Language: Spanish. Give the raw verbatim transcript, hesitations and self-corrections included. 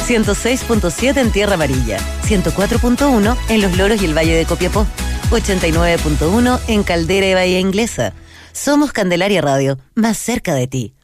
ciento seis punto siete en Tierra Amarilla, ciento cuatro punto uno en Los Loros y el Valle de Copiapó, ochenta y nueve punto uno en Caldera y Bahía Inglesa. Somos Candelaria Radio, más cerca de ti.